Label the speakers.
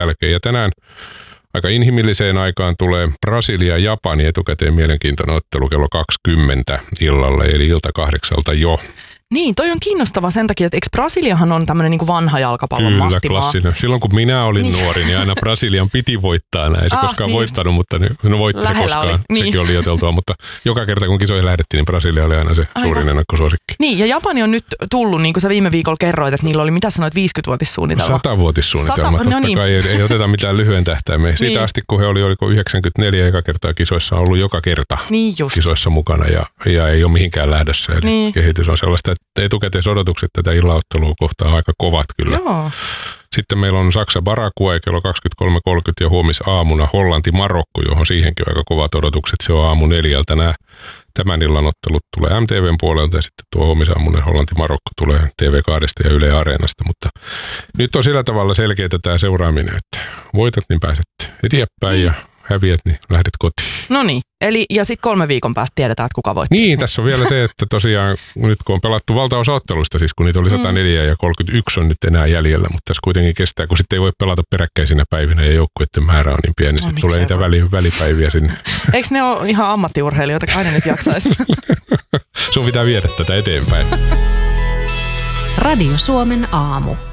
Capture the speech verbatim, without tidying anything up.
Speaker 1: jälkeen. Ja tänään aika inhimilliseen aikaan tulee Brasilia-Japani etukäteen mielenkiintoinen ottelu kello kaksikymmentä illalla, eli ilta kahdeksalta jo.
Speaker 2: Niin, toi on kiinnostava sen takia, että eikö Brasiliahan on tämmöinen niin kuin vanha jalkapallon
Speaker 1: Kyllä,
Speaker 2: mahtimaa?
Speaker 1: klassinen. Silloin kun minä olin
Speaker 2: niin.
Speaker 1: nuori, niin aina Brasilian piti voittaa. Näin. Ei se
Speaker 2: ah,
Speaker 1: koskaan
Speaker 2: niin.
Speaker 1: voittanut, mutta no voitti se koskaan. Oli. Niin. Sekin oli liioiteltua, mutta joka kerta kun kisoihin lähdettiin, niin Brasilia oli aina se Aivan. suurin ennakkosuosikki.
Speaker 2: Niin, ja Japani on nyt tullut, niin kuin sä viime viikolla kerroit, että niillä oli, mitä sanoit, viisikymmentävuotissuunnitelma?
Speaker 1: Satavuotissuunnitelma.
Speaker 2: Sata, no
Speaker 1: Totta
Speaker 2: niin.
Speaker 1: kai ei, ei oteta mitään lyhyen tähtäimeen. Siitä niin. asti, kun he oli, oliko yhdeksänkymmentäneljä eka kertaa kisoissa, on ollut joka kerta
Speaker 2: niin
Speaker 1: kisoissa mukana ja, ja ei ole mihinkään lähdössä. Eli niin. kehitys on sellaista, että etukäteisodotukset tätä illaottelua kohtaan aika kovat kyllä.
Speaker 2: Joo.
Speaker 1: Sitten meillä on Saksa-Paraguay kello kaksikymmentäkolme kolmekymmentä ja huomisaamuna Hollanti-Marokko, johon siihenkin on aika kovat odotukset. Se on aamu neljältä. Nämä tämän illan ottelut tulee M T V:n puolelta ja sitten tuo huomisaamuna Hollanti-Marokko tulee T V kaksi ja Yle Areenasta. Mutta nyt on sillä tavalla selkeää tämä seuraaminen, että voitat niin pääset eteenpäin ja häviät niin lähdet kotiin.
Speaker 2: No niin, eli ja sitten kolme viikon päästä tiedetään, että kuka voittaa.
Speaker 1: Niin, tässä on vielä se, että tosiaan nyt kun on pelattu valtaosa otteluista, siis kun niitä oli sata neljä mm. ja kolmekymmentäyksi on nyt enää jäljellä, mutta tässä kuitenkin kestää, kun sitten ei voi pelata peräkkäisinä päivinä ja joukkueiden määrä on niin pieni, no, sitten tulee niitä väli, välipäiviä sinne.
Speaker 2: Eikö ne ole ihan ammattiurheilijoita, aina nyt jaksaisi?
Speaker 1: Sun pitää viedä tätä eteenpäin.
Speaker 3: Radio Suomen aamu.